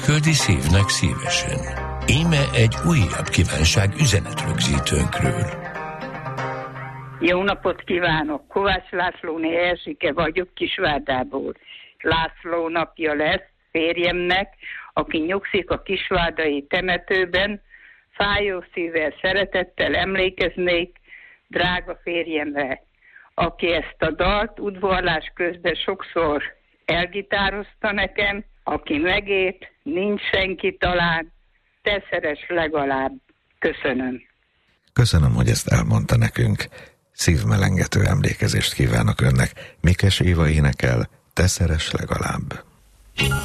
küldi szívnek szívesen. Íme egy újabb kívánság üzenetrögzítőnkről. Jó napot kívánok! Kovács Lászlóné Erzsike vagyok Kisvárdából. László napja lesz férjemnek, aki nyugszik a kisvárdai temetőben. Fájó szívvel, szeretettel emlékeznék drága férjemre, aki ezt a dalt udvarlás közben sokszor elgitározta nekem, aki megért, nincs senki talán, te szeress legalább. Köszönöm. Köszönöm, hogy ezt elmondta nekünk. Szívmelengető emlékezést kívánok önnek. Mikes Éva énekel, te szeress legalább.